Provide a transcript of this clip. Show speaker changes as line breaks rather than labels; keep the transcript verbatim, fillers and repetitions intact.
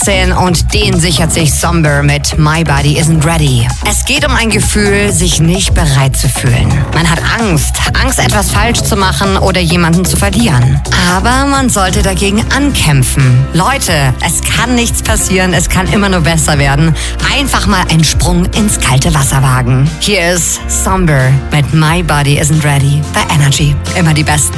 achtzehn und den sichert sich Somber mit My Body Isn't Ready. Es geht um ein Gefühl, sich nicht bereit zu fühlen. Man hat Angst, Angst etwas falsch zu machen oder jemanden zu verlieren. Aber man sollte dagegen ankämpfen. Leute, es kann nichts passieren, es kann immer nur besser werden. Einfach mal einen Sprung ins kalte Wasser wagen. Hier ist Somber mit My Body Isn't Ready bei Energy. Immer die Besten.